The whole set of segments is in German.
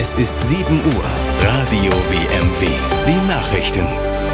Es ist 7 Uhr. Radio WMW. Die Nachrichten.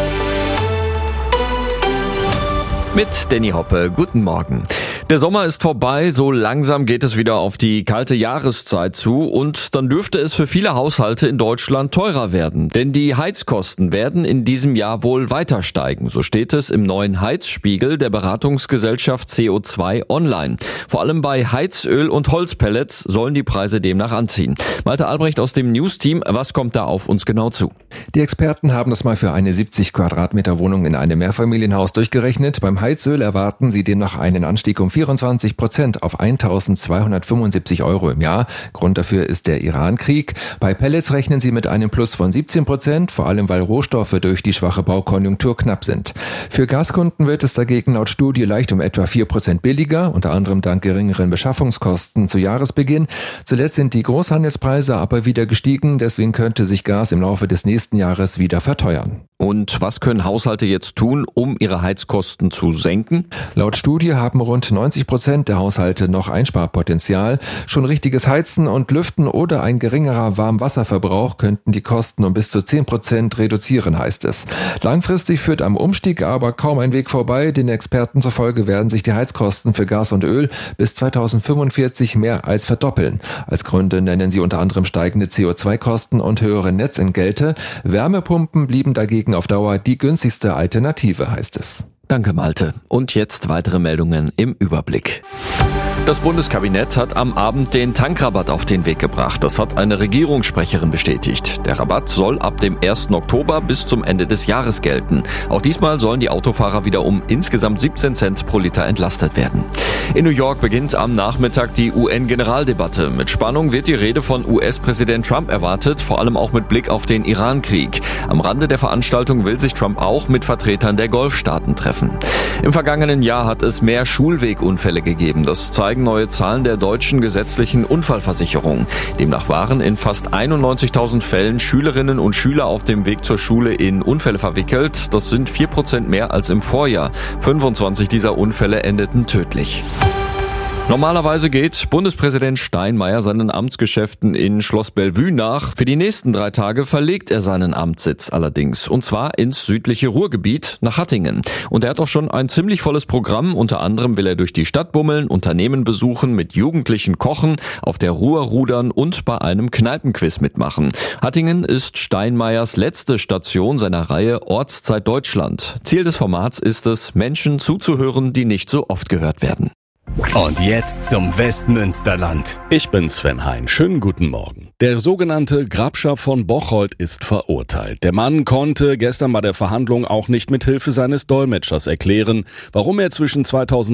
Mit Danny Hoppe, guten Morgen. Der Sommer ist vorbei, so langsam geht es wieder auf die kalte Jahreszeit zu und dann dürfte es für viele Haushalte in Deutschland teurer werden. Denn die Heizkosten werden in diesem Jahr wohl weiter steigen. So steht es im neuen Heizspiegel der Beratungsgesellschaft CO2 Online. Vor allem bei Heizöl und Holzpellets sollen die Preise demnach anziehen. Malte Albrecht aus dem News-Team, was kommt da auf uns genau zu? Die Experten haben das mal für eine 70 Quadratmeter Wohnung in einem Mehrfamilienhaus durchgerechnet. Beim Heizöl erwarten sie demnach einen Anstieg um 24% auf 1.275 € im Jahr. Grund dafür ist der Iran-Krieg. Bei Pellets rechnen sie mit einem Plus von 17%, vor allem weil Rohstoffe durch die schwache Baukonjunktur knapp sind. Für Gaskunden wird es dagegen laut Studie leicht um etwa 4% billiger, unter anderem dank geringeren Beschaffungskosten zu Jahresbeginn. Zuletzt sind die Großhandelspreise aber wieder gestiegen, deswegen könnte sich Gas im Laufe des nächsten Jahres wieder verteuern. Und was können Haushalte jetzt tun, um ihre Heizkosten zu senken? Laut Studie haben rund 90% der Haushalte noch Einsparpotenzial. Schon richtiges Heizen und Lüften oder ein geringerer Warmwasserverbrauch könnten die Kosten um bis zu 10% reduzieren, heißt es. Langfristig führt am Umstieg aber kaum ein Weg vorbei. Den Experten zufolge werden sich die Heizkosten für Gas und Öl bis 2045 mehr als verdoppeln. Als Gründe nennen sie unter anderem steigende CO2-Kosten und höhere Netzentgelte. Wärmepumpen blieben dagegen auf Dauer die günstigste Alternative, heißt es. Danke, Malte. Und jetzt weitere Meldungen im Überblick. Das Bundeskabinett hat am Abend den Tankrabatt auf den Weg gebracht. Das hat eine Regierungssprecherin bestätigt. Der Rabatt soll ab dem 1. Oktober bis zum Ende des Jahres gelten. Auch diesmal sollen die Autofahrer wieder um insgesamt 17 Cent pro Liter entlastet werden. In New York beginnt am Nachmittag die UN-Generaldebatte. Mit Spannung wird die Rede von US-Präsident Trump erwartet, vor allem auch mit Blick auf den Iran-Krieg. Am Rande der Veranstaltung will sich Trump auch mit Vertretern der Golfstaaten treffen. Im vergangenen Jahr hat es mehr Schulwegunfälle gegeben. Das zeigen neue Zahlen der deutschen gesetzlichen Unfallversicherung. Demnach waren in fast 91.000 Fällen Schülerinnen und Schüler auf dem Weg zur Schule in Unfälle verwickelt. Das sind 4% mehr als im Vorjahr. 25 dieser Unfälle endeten tödlich. Normalerweise geht Bundespräsident Steinmeier seinen Amtsgeschäften in Schloss Bellevue nach. Für die nächsten 3 Tage verlegt er seinen Amtssitz allerdings. Und zwar ins südliche Ruhrgebiet nach Hattingen. Und er hat auch schon ein ziemlich volles Programm. Unter anderem will er durch die Stadt bummeln, Unternehmen besuchen, mit Jugendlichen kochen, auf der Ruhr rudern und bei einem Kneipenquiz mitmachen. Hattingen ist Steinmeiers letzte Station seiner Reihe Ortszeit Deutschland. Ziel des Formats ist es, Menschen zuzuhören, die nicht so oft gehört werden. Und jetzt zum Westmünsterland. Ich bin Sven Hein. Schönen guten Morgen. Der sogenannte Grabscher von Bocholt ist verurteilt. Der Mann konnte gestern bei der Verhandlung auch nicht mit Hilfe seines Dolmetschers erklären, warum er zwischen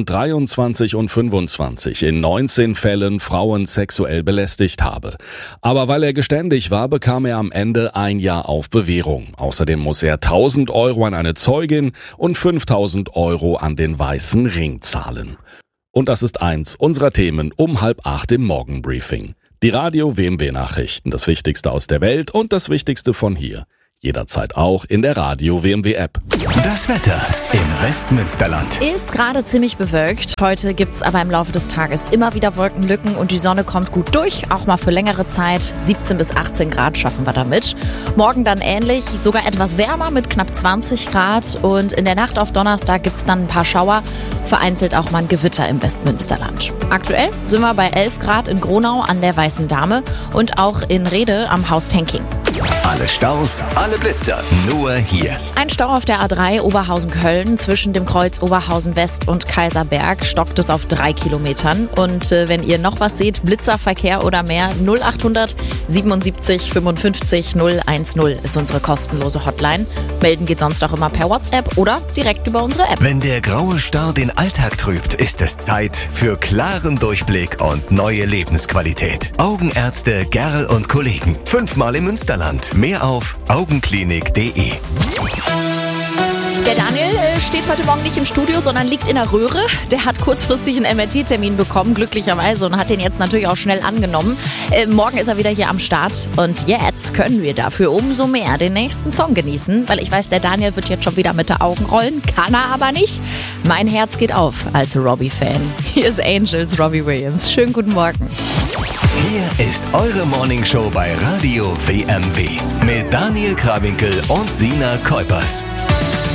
2023 und 2025 in 19 Fällen Frauen sexuell belästigt habe. Aber weil er geständig war, bekam er am Ende 1 Jahr auf Bewährung. Außerdem muss er 1.000 € an eine Zeugin und 5.000 € an den Weißen Ring zahlen. Und das ist eins unserer Themen um 7:30 im Morgenbriefing. Die Radio WMW Nachrichten, das Wichtigste aus der Welt und das Wichtigste von hier. Jederzeit auch in der Radio WMW App. Das Wetter im Westmünsterland. Ist gerade ziemlich bewölkt. Heute gibt's aber im Laufe des Tages immer wieder Wolkenlücken und die Sonne kommt gut durch, auch mal für längere Zeit. 17 bis 18 Grad schaffen wir damit. Morgen dann ähnlich, sogar etwas wärmer mit knapp 20 Grad. Und in der Nacht auf Donnerstag gibt's dann ein paar Schauer, vereinzelt auch mal ein Gewitter im Westmünsterland. Aktuell sind wir bei 11 Grad in Gronau an der Weißen Dame und auch in Rhede am Haus Tenking. Alle Staus, alle Blitzer, nur hier. Ein Stau auf der A3 Oberhausen-Köln zwischen dem Kreuz Oberhausen-West und Kaiserberg stockt es auf 3 Kilometern. Und wenn ihr noch was seht, Blitzerverkehr oder mehr, 0800 77 55 010 ist unsere kostenlose Hotline. Melden geht sonst auch immer per WhatsApp oder direkt über unsere App. Wenn der graue Star den Alltag trübt, ist es Zeit für klaren Durchblick und neue Lebensqualität. Augenärzte Gerl und Kollegen. 5-mal im Münsterland. Mehr auf augenklinik.de. Der Daniel steht heute Morgen nicht im Studio, sondern liegt in der Röhre. Der hat kurzfristig einen MRT-Termin bekommen, glücklicherweise, und hat den jetzt natürlich auch schnell angenommen. Morgen ist er wieder hier am Start und jetzt können wir dafür umso mehr den nächsten Song genießen, weil ich weiß, der Daniel wird jetzt schon wieder mit den Augen rollen, kann er aber nicht. Mein Herz geht auf als Robbie-Fan. Hier ist Angels, Robbie Williams. Schönen guten Morgen. Hier ist eure Morningshow bei Radio WMW mit Daniel Krawinkel und Sina Kuipers.